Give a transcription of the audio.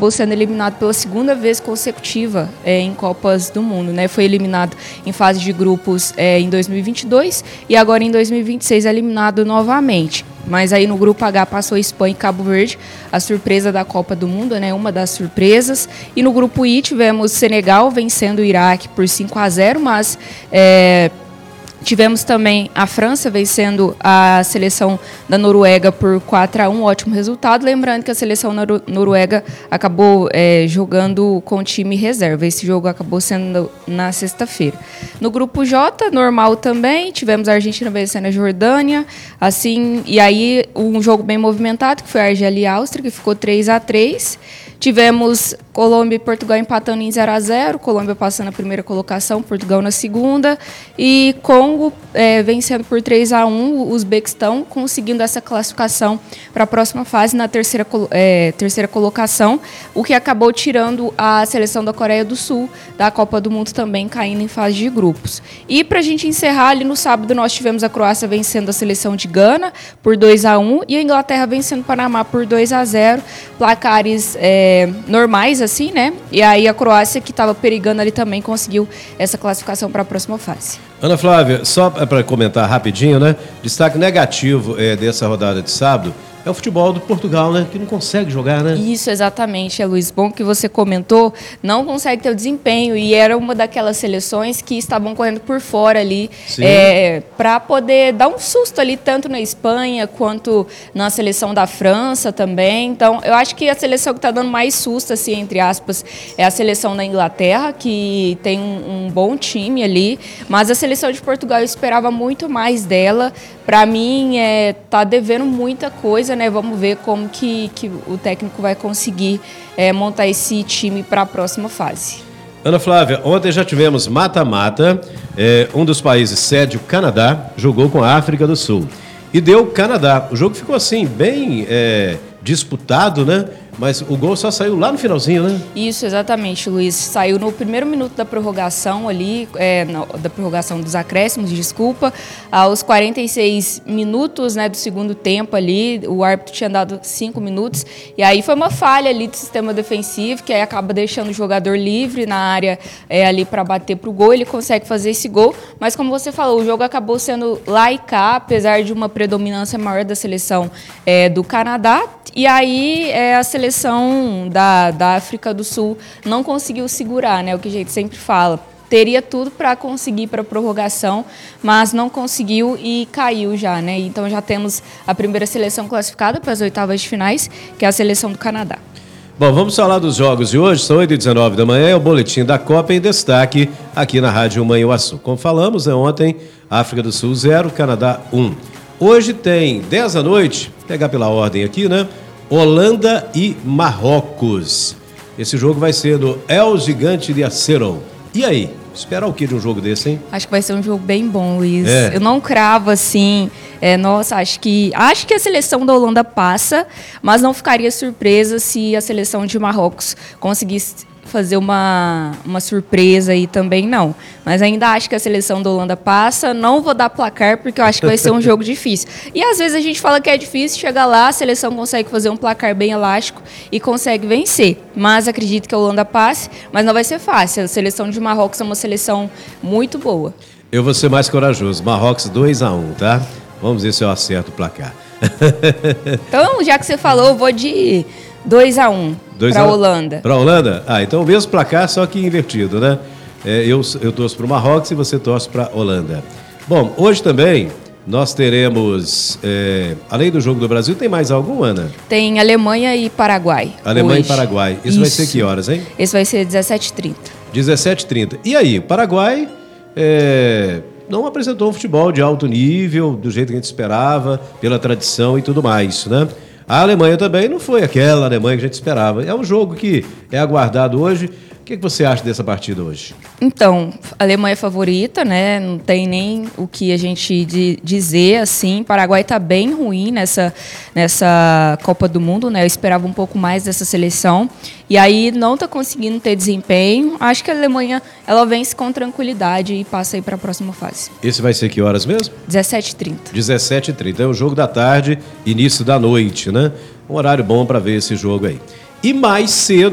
acabou sendo eliminado pela segunda vez consecutiva em Copas do Mundo, né? Foi eliminado em fase de grupos em 2022 e agora em 2026 é eliminado novamente. Mas aí no grupo H passou Espanha e Cabo Verde, a surpresa da Copa do Mundo, né? Uma das surpresas. E no grupo I tivemos Senegal vencendo o Iraque por 5-0, mas tivemos também a França vencendo a seleção da Noruega por 4-1, ótimo resultado. Lembrando que a seleção noruega acabou jogando com o time reserva. Esse jogo acabou sendo na sexta-feira. No grupo J, normal também, tivemos a Argentina vencendo a Jordânia. Assim, e aí um jogo bem movimentado, que foi a Argélia e a Áustria, que ficou 3-3. Tivemos Colômbia e Portugal empatando em 0-0, Colômbia passando a primeira colocação, Portugal na segunda, e Congo vencendo por 3-1, o Uzbequistão conseguindo essa classificação para a próxima fase na terceira colocação, o que acabou tirando a seleção da Coreia do Sul da Copa do Mundo, também caindo em fase de grupos. E para a gente encerrar, ali no sábado nós tivemos a Croácia vencendo a seleção de Gana por 2-1 e a Inglaterra vencendo o Panamá por 2-0, placares normais, assim, né? E aí a Croácia, que estava perigando ali, também conseguiu essa classificação para a próxima fase. Ana Flávia, só para comentar rapidinho, né? Destaque negativo dessa rodada de sábado é o futebol do Portugal, né? Que não consegue jogar, né? Isso, exatamente, Luiz. Bom que você comentou, não consegue ter o desempenho e era uma daquelas seleções que estavam correndo por fora ali para poder dar um susto ali, tanto na Espanha quanto na seleção da França também. Então, eu acho que a seleção que está dando mais susto, assim, entre aspas, é a seleção da Inglaterra, que tem um bom time ali, mas a seleção de Portugal eu esperava muito mais dela. Para mim, tá devendo muita coisa, né? Vamos ver como que o técnico vai conseguir montar esse time para a próxima fase. Ana Flávia, ontem já tivemos mata-mata. Um dos países sede, o Canadá, jogou com a África do Sul. E deu Canadá. O jogo ficou assim, bem disputado, né? Mas o gol só saiu lá no finalzinho, né? Isso, exatamente, Luiz. Saiu no primeiro minuto da prorrogação ali, da prorrogação dos acréscimos, desculpa. Aos 46 minutos, né, do segundo tempo ali, o árbitro tinha dado 5 minutos. E aí foi uma falha ali do sistema defensivo, que aí acaba deixando o jogador livre na área ali para bater pro gol. Ele consegue fazer esse gol. Mas como você falou, o jogo acabou sendo lá e cá, apesar de uma predominância maior da seleção do Canadá. E aí a seleção da África do Sul não conseguiu segurar, né? O que a gente sempre fala. Teria tudo para conseguir para a prorrogação, mas não conseguiu e caiu já, né? Então já temos a primeira seleção classificada para as oitavas de finais, que é a seleção do Canadá. Bom, vamos falar dos jogos de hoje, são 8h19 da manhã, é o boletim da Copa em destaque aqui na Rádio Manhuaçu. Como falamos, ontem, África do Sul 0, Canadá 1. Hoje tem 10 da noite, vou pegar pela ordem aqui, né? Holanda e Marrocos. Esse jogo vai ser no El Gigante de Acero. E aí? Esperar o que de um jogo desse, hein? Acho que vai ser um jogo bem bom, Luiz. Eu não cravo assim. Nossa, acho que a seleção da Holanda passa, mas não ficaria surpresa se a seleção de Marrocos conseguisse fazer uma surpresa aí também, não. Mas ainda acho que a seleção da Holanda passa. Não vou dar placar, porque eu acho que vai ser um jogo difícil. E às vezes a gente fala que é difícil, chega lá, a seleção consegue fazer um placar bem elástico e consegue vencer. Mas acredito que a Holanda passe, mas não vai ser fácil. A seleção de Marrocos é uma seleção muito boa. Eu vou ser mais corajoso. Marrocos 2-1, tá? Vamos ver se eu acerto o placar. Então, já que você falou, eu vou de 2-1 para a Holanda. Para a Holanda? Então o mesmo placar, só que invertido, né? Eu torço para o Marrocos e você torce para a Holanda. Bom, hoje também nós teremos, além do jogo do Brasil, tem mais algum, Ana? Tem Alemanha e Paraguai. Alemanha hoje. E Paraguai. Isso vai ser que horas, hein? Esse vai ser 17h30. 17h30. E aí, Paraguai não apresentou um futebol de alto nível, do jeito que a gente esperava, pela tradição e tudo mais, né? A Alemanha também não foi aquela Alemanha que a gente esperava. É um jogo que é aguardado hoje. O que você acha dessa partida hoje? Então, a Alemanha é favorita, né? Não tem nem o que a gente dizer, assim. O Paraguai está bem ruim nessa Copa do Mundo, né? Eu esperava um pouco mais dessa seleção. E aí não está conseguindo ter desempenho. Acho que a Alemanha, ela vence com tranquilidade e passa aí para a próxima fase. Esse vai ser que horas mesmo? 17h30. 17h30. É o jogo da tarde, início da noite, né? Um horário bom para ver esse jogo aí. E mais cedo,